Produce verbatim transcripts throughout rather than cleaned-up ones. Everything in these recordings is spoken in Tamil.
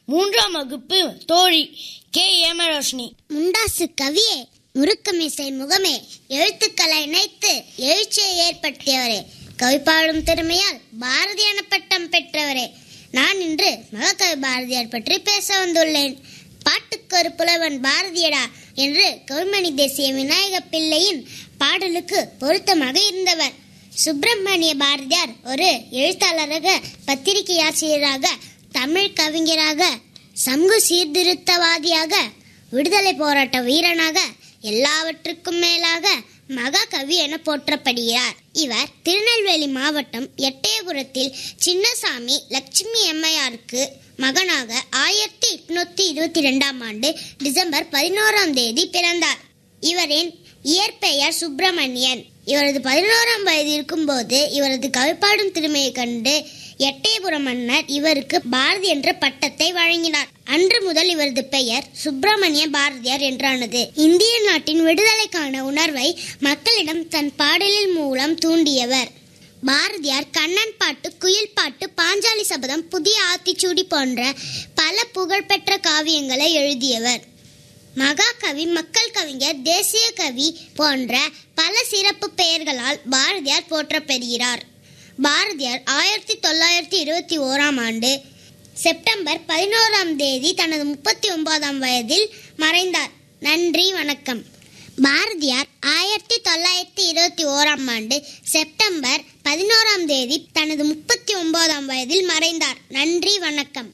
மூன்றாம் வகுப்பு தோழி கே ஏமரோஷினி. முண்டாசு கவியே, முறுக்கமிசை முகமே, எழுத்துக்களை இணைத்து எழுச்சியை ஏற்படுத்தியவரே, கவிப்பாடும் திறமையால் பாரதியான பட்டம் பெற்றவரே, நான் இன்று மகாகவி பாரதியார் பற்றி பேச வந்துள்ளேன். பாட்டுக்கு ஒரு புலவன் பாரதியடா என்று கவிமணி தேசிய விநாயக பிள்ளையின் பாடலுக்கு பொருத்தமாக இருந்தவர். சுப்பிரமணிய பாரதியார் ஒரு எழுத்தாளராக, பத்திரிகை ஆசிரியராக, தமிழ் கவிஞராக, சமூக சீர்திருத்தவாதியாக, விடுதலை போராட்ட வீரனாக, எல்லாவற்றுக்கும் மேலாக மகாகவி என போற்றப்படுகிறார். இவர் திருநெல்வேலி மாவட்டம் எட்டயபுரத்தில் சின்னசாமி லட்சுமி அம்மையாருக்கு மகனாக ஆயிரத்தி எட்நூத்தி இருபத்தி இரண்டாம் ஆண்டு டிசம்பர் பதினோராம் தேதி பிறந்தார். இவரின் இயற்பெயர் சுப்பிரமணியன். இவரது பதினோராம் வயது இருக்கும்போது இவரது கவிப்பாடும் திறமையை கண்டு எட்டயபுரம் மன்னர் இவருக்கு பாரதி என்ற பட்டத்தை வழங்கினார். அன்று முதல் இவரது பெயர் சுப்பிரமணிய பாரதியார் என்றானது. இந்திய நாட்டின் விடுதலைக்கான உணர்வை மக்களிடம் தன் பாடலின் மூலம் தூண்டியவர். பாரதியார் கண்ணன் பாட்டு, குயில் பாட்டு, பாஞ்சாலி சபதம், புதிய ஆத்திச்சூடி போன்ற பல புகழ்பெற்ற காவியங்களை எழுதியவர். மகாகவி, மக்கள் கவிஞர், தேசிய கவி போன்ற பல சிறப்பு பெயர்களால் பாரதியார் போற்றப்பெறுகிறார். பாரதியார் ஆயிரத்தி தொள்ளாயிரத்தி இருபத்தி ஓராம் ஆண்டு செப்டம்பர் பதினோராம் தேதி தனது முப்பத்தி ஒன்பதாம் வயதில் மறைந்தார். நன்றி, வணக்கம். பாரதியார் ஆயிரத்தி தொள்ளாயிரத்தி இருபத்தி ஓராம் ஆண்டு செப்டம்பர் பதினோராம் தேதி தனது முப்பத்தி ஒன்பதாம் வயதில் மறைந்தார். நன்றி, வணக்கம்.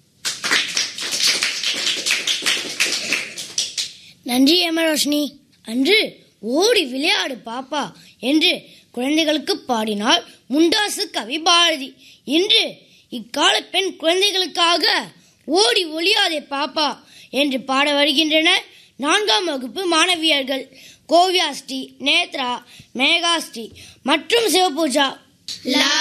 நன்றி ஏமரோஷினி. அன்று ஓடி விளையாடு பாப்பா என்று குழந்தைகளுக்கு பாடினார் முண்டாசு கவி பாரதி. இன்று இக்கால பெண் குழந்தைகளுக்காக ஓடி ஒளியாதே பாப்பா என்று பாட வருகின்றனர் நான்காம் வகுப்பு மாணவியர்கள் கோவியாஸ்ரீ, நேத்ரா, மேகாஸ்ரீ மற்றும் சிவபூஜா.